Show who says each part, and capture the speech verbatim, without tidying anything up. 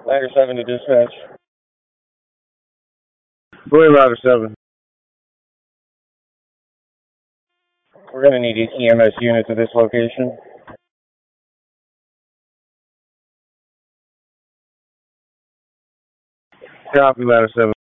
Speaker 1: Ladder seven to dispatch. Go ahead, Ladder seven. We're going to need E M S units at this location. Copy, Ladder seven.